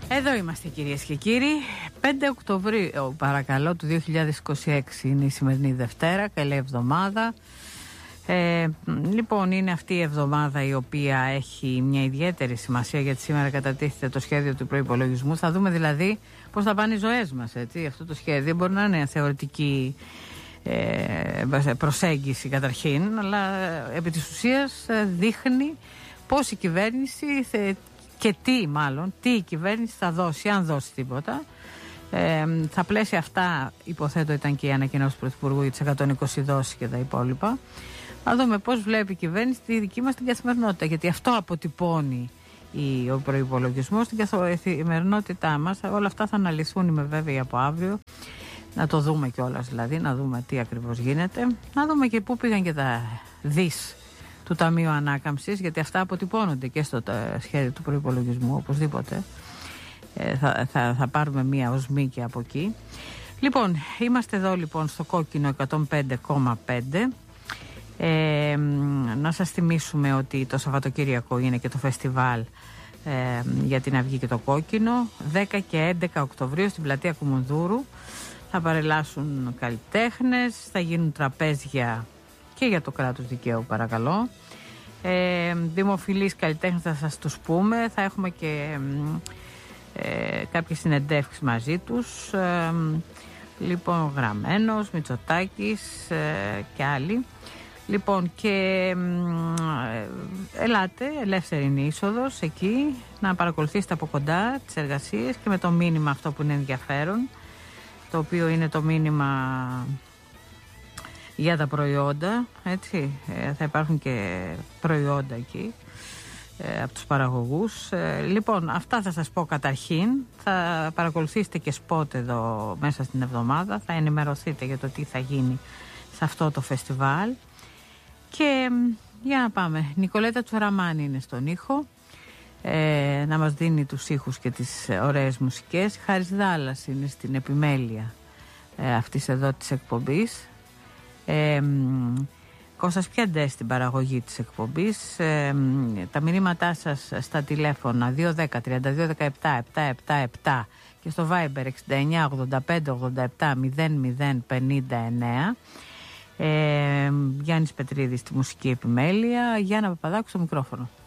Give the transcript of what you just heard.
Εδώ είμαστε κυρίες και κύριοι. 5 Οκτωβρίου παρακαλώ του 2026 είναι η σημερινή Δευτέρα. Καλή εβδομάδα. Λοιπόν, είναι αυτή η εβδομάδα η οποία έχει μια ιδιαίτερη σημασία, γιατί σήμερα κατατίθεται το σχέδιο του προϋπολογισμού. Θα δούμε δηλαδή πώς θα πάνε οι ζωές μας, έτσι. Αυτό το σχέδιο μπορεί να είναι θεωρητική προσέγγιση καταρχήν, αλλά επί της ουσίας δείχνει πώς η κυβέρνηση και τι η κυβέρνηση θα δώσει, αν δώσει τίποτα. Στα πλαίσια αυτά, υποθέτω, ήταν και η ανακοινώση του Πρωθυπουργού για τις 120 δόσεις και τα υπόλοιπα. Να δούμε πώς βλέπει η κυβέρνηση τη δική μας την καθημερινότητα, γιατί αυτό αποτυπώνει ο προϋπολογισμός στην καθημερινότητά μας. Όλα αυτά θα αναλυθούν, είμαι βέβαιη, από αύριο. Να το δούμε κιόλας, δηλαδή, να δούμε τι ακριβώς γίνεται. Να δούμε και πού πήγαν και τα δις του Ταμείου Ανάκαμψης, γιατί αυτά αποτυπώνονται και στο σχέδιο του προϋπολογισμού, οπωσδήποτε. Θα πάρουμε μία οσμή και από εκεί. Λοιπόν, είμαστε εδώ λοιπόν στο κόκκινο 105,5. Να σας θυμίσουμε ότι το Σαββατοκύριακο είναι και το φεστιβάλ για την Αυγή και το Κόκκινο. 10 και 11 Οκτωβρίου στην πλατεία Κουμουνδούρου θα παρελάσουν καλλιτέχνες, θα γίνουν τραπέζια και για το κράτος δικαίου παρακαλώ. Δημοφιλείς καλλιτέχνες θα σας τους πούμε. Θα έχουμε και κάποιες συνεντεύξεις μαζί τους. Λοιπόν, Γραμμένος, Μητσοτάκης και άλλοι. Λοιπόν, και ελάτε, ελεύθερη είναι η είσοδος εκεί, να παρακολουθήσετε από κοντά τις εργασίες και με το μήνυμα αυτό που είναι ενδιαφέρον, το οποίο είναι το μήνυμα για τα προϊόντα, έτσι. Θα υπάρχουν και προϊόντα εκεί από τους παραγωγούς. Λοιπόν, αυτά θα σας πω καταρχήν. Θα παρακολουθήσετε και σπότ εδώ μέσα στην εβδομάδα. Θα ενημερωθείτε για το τι θα γίνει σε αυτό το φεστιβάλ. Και για να πάμε. Νικολέτα Τσοραμάνη είναι στον ήχο, να μας δίνει τους ήχους και τις ωραίες μουσικές. Χάρης Δάλλας είναι στην επιμέλεια αυτής εδώ της εκπομπής. Κώστας Πιαντές στην παραγωγή της εκπομπής. Τα μηνύματά σας στα τηλέφωνα 210 32 17 777 και στο Viber 69 85 87 00 59. Γιάννης Πετρίδης στη μουσική επιμέλεια, Γιάννα Παπαδάκου στο μικρόφωνο.